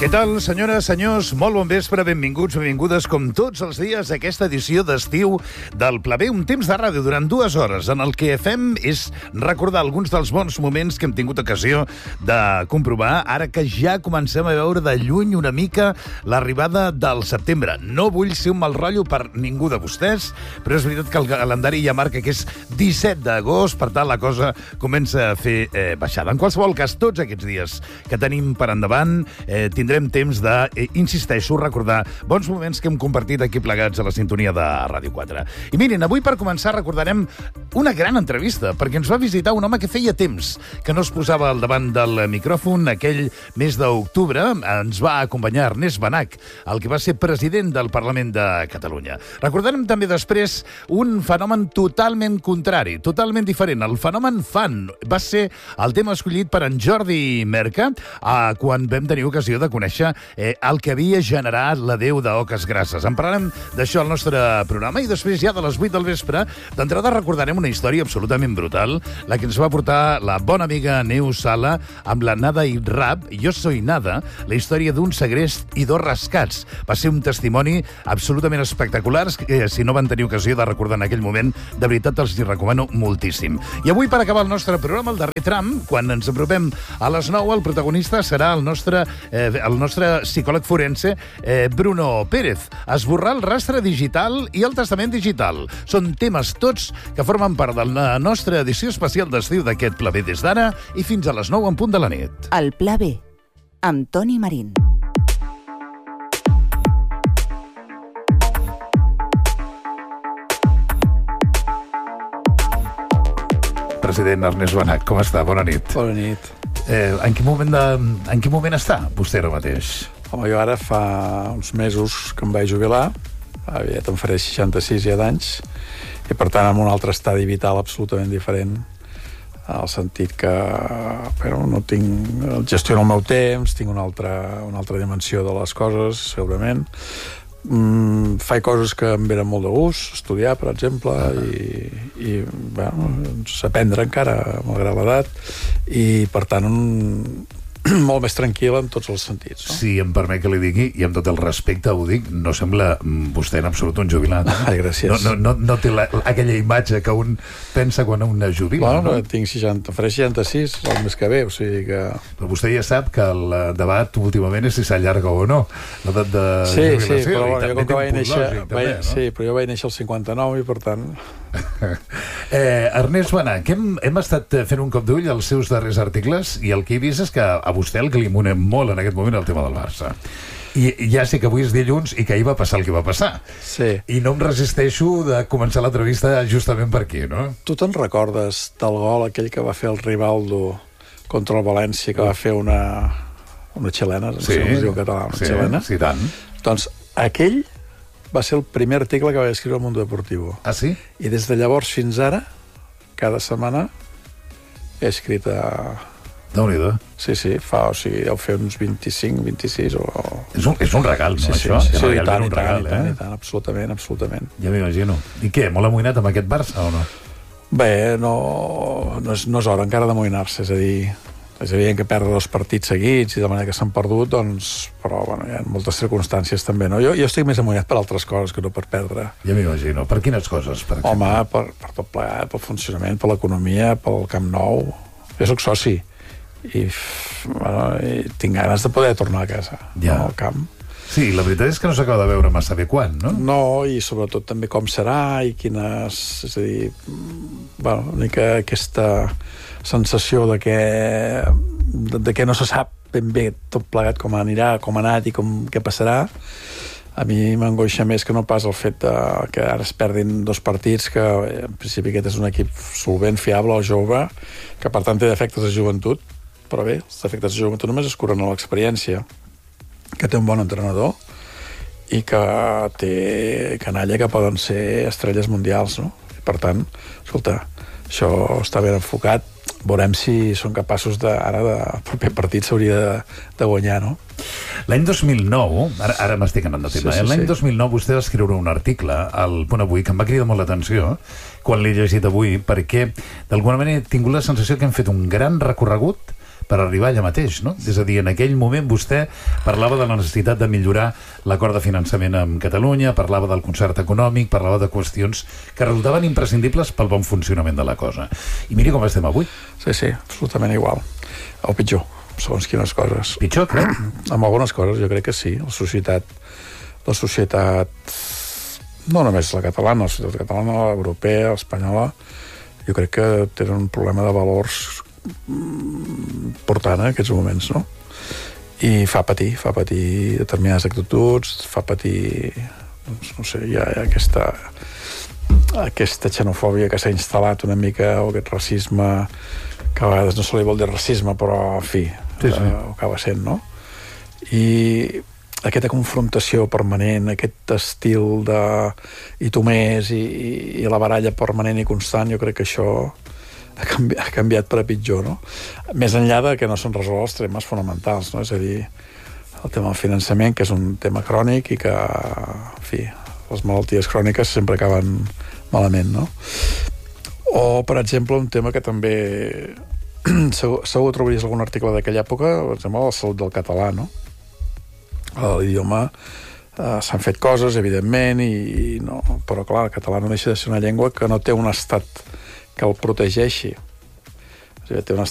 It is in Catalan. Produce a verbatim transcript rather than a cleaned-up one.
Què tal, senyores, senyors? Molt bon vespre, benvinguts, benvingudes, com tots els dies, a aquesta edició d'estiu del Pla B, un temps de ràdio durant dues hores, en el que fem és recordar alguns dels bons moments que hem tingut ocasió de comprovar, ara que ja comencem a veure de lluny una mica l'arribada del setembre. No vull ser un mal rotllo per ningú de vostès, però és veritat que el calendari ja marca que és disset d'agost, per tant la cosa comença a fer eh, baixada. En qualsevol cas, tots aquests dies que tenim per endavant, eh, tindrem tindrem temps de, eh, insisteixo, recordar bons moments que hem compartit aquí plegats a la sintonia de Ràdio quatre. I miren, avui per començar recordarem una gran entrevista, perquè ens va visitar un home que feia temps que no es posava al davant del micròfon. Aquell mes d'octubre ens va acompanyar Ernest Benach, el que va ser president del Parlament de Catalunya. Recordarem també després un fenomen totalment contrari, totalment diferent. El fenomen fan va ser el tema escollit per en Jordi Merca eh, quan vam tenir ocasió de conèixer eh, el que havia generat la Déu d'Oques Grasses. En parlarem d'això al nostre programa i després, ja de les vuit del vespre, d'entrada recordarem una història absolutament brutal, la que ens va portar la bona amiga Neus Sala amb la Nada i Rap, Jo soy Nada, la història d'un segrest i dos rescats. Va ser un testimoni absolutament espectacular, que si no van tenir ocasió de recordar en aquell moment, de veritat els hi recomano moltíssim. I avui, per acabar el nostre programa, el darrer tram, quan ens apropem a les nou, el protagonista serà el nostre eh, el nostre psicòleg forense, eh, Bruno Pérez. Esborrar el rastre digital i el testament digital. Són temes tots que formen part de la nostra edició especial d'estiu d'aquest Pla B des d'ara i fins a les nou en punt de la nit. El Pla B, amb Toni Marín. President Ernest Benach, com està? Bona nit. Bona nit. Eh, en, quin moment de, en quin moment està vostè ara mateix? Home, jo ara fa uns mesos que em vaig jubilar, aviat em faré seixanta-sis ja d'anys, i per tant amb un altre estadi vital absolutament diferent, en el sentit que bueno, no tinc, gestiono el meu temps, tinc una altra, una altra dimensió de les coses, segurament. Mm, faig coses que em venen molt de gust, estudiar, per exemple, i, i bueno, aprendre encara, malgrat l'edat, i per tant un, molt més tranquil en tots els sentits, no? Si em permet que li digui, i amb tot el respecte ho dic, no sembla vostè en absolut un jubilat. Eh? Ai, gràcies. No, no, no, no té la, aquella imatge que un pensa quan un es jubila, bueno, no? Tinc seixanta, faré seixanta-sis el mes que ve, o sigui que... Però vostè ja sap que el debat últimament és si s'allarga o no, l'edat de sí, jubilació. Sí, però bueno, jo com que vaig néixer... Lògic, també, vaig, no? Sí, però jo vaig néixer al cinquanta-nou i per tant... eh, Ernest Benach, hem, hem estat fent un cop d'ull als seus darrers articles i el que he vist és que a vostè el que li monem molt en aquest moment el tema del Barça. I ja sé que avui és dilluns i que ahir va passar el que va passar. Sí. I no em resisteixo de començar l'entrevista justament per aquí, no? Tu te'n recordes del gol aquell que va fer el Rivaldo contra el València, que va fer una, una xilena, no sí, sé com es diu en català, una sí, xilena? Sí, tant. Doncs aquell va ser el primer article que vaig escriure al Mundo Deportivo. Ah, sí? I des de llavors fins ara, cada setmana, he escrit a... Déu-n'hi-do. Sí, sí, fa, o sigui, deu fer uns vint-i-cinc, vint-i-sis o... És un, és un regal, no, sí, això? Sí, sí, sí, i tant, un i tant, regal, i tant, eh? i tant, absolutament, absolutament. Ja m'imagino. I què, molt amoïnat amb aquest Barça o no? Bé, no, no, és, no és hora encara d'amoïnar-se, és a dir, és evident que perdre dos partits seguits i de manera que s'han perdut, doncs, però bueno, hi ha moltes circumstàncies també, no? Jo, jo estic més amoïnat per altres coses que no per perdre. Ja m'imagino. Per quines coses, per exemple? Home, per, per tot plegat, pel funcionament, per l'economia, pel Camp Nou. Jo soc soci i, bueno, i tinc ganes de poder tornar a casa, ja. No, al camp. Sí, la veritat és que no s'acaba de veure massa bé quan, no? No, i sobretot també com serà i quines... És a dir, bueno, una mica aquesta sensació de que, de, de que no se sap ben bé tot plegat com anirà, com ha anat i com, què passarà. A mi m'angoixa més que no pas el fet de que ara es perdin dos partits, que en principi aquest és un equip solvent, fiable, el jove, que per tant té defectes de joventut, però bé, els defectes de joventut només es curen a l'experiència, que té un bon entrenador i que té canalla que poden ser estrelles mundials, no? I per tant, escolta, això està ben enfocat, veurem si són capaços de, ara de proper partit s'hauria de, de guanyar, no? L'any dos mil nou, ara, ara m'estic anant de tema, sí, sí, eh? L'any sí. dos mil nou vostè va escriure un article al Punt Avui que em va cridar molt l'atenció quan l'he llegit avui, perquè d'alguna manera he tingut la sensació que hem fet un gran recorregut per arribar allà mateix, no? És a dir, en aquell moment vostè parlava de la necessitat de millorar l'acord de finançament amb Catalunya, parlava del concert econòmic, parlava de qüestions que resultaven imprescindibles pel bon funcionament de la cosa. I miri com estem avui. Sí, sí, absolutament igual. O pitjor, segons quines coses. Pitjor, crec? Amb algunes coses, jo crec que sí. La societat, la societat, no només la catalana, la societat catalana, l'europea, l'espanyola, jo crec que tenen un problema de valors important en aquests moments, no? I fa patir, fa patir determinades actituds, fa patir, doncs, no sé, hi ha aquesta aquesta xenofòbia que s'ha instal·lat una mica, o aquest racisme, que a vegades no se li vol dir racisme, però, en fi, sí, sí. Eh, ho acaba sent, no? I aquesta confrontació permanent, aquest estil de i tu més, i, i la baralla permanent i constant, jo crec que això ha canviat, ha canviat per a pitjor, no? Més enllà de que no són resolts els temes fonamentals, no? És a dir, el tema del finançament, que és un tema crònic i que, en fi, les malalties cròniques sempre acaben malament, no? O, per exemple, un tema que també segur, segur trobaries algun article d'aquella època, per exemple, la salut del català, no? L'idioma, eh, s'han fet coses, evidentment, i, i no, però clar, el català no deixa de ser una llengua que no té un estat que el protegeixi. O sigui, té un,